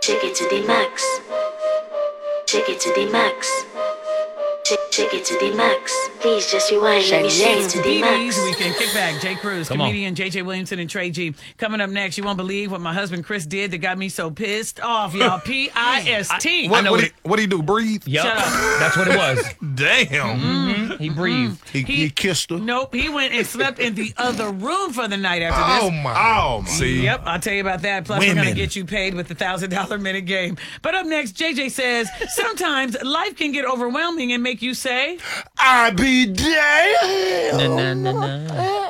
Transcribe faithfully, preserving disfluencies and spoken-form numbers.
Take it to the max. Take it to the max. Take it to the max. Please just rewind. Let me shake it to the max. Weekend Kickback. Jay Cruz, Come comedian J J Williamson and Trey G. Coming up next, you won't believe what my husband Chris did that got me so pissed off, y'all. P I S T. What, I know what, what he, what do you do? Breathe? Yep. Shut up. That's what it was. Damn. Mm-hmm. He breathed. He, he, He- kissed her. Nope, he went and slept in the other room for the night after Oh this. my. Oh, my. See. Yep, I'll tell you about that. Plus, we're Women. going to get you paid with the one thousand dollars minute game. But up next, J J says, sometimes life can get overwhelming and make you say, I be damned. Na, na, na, na.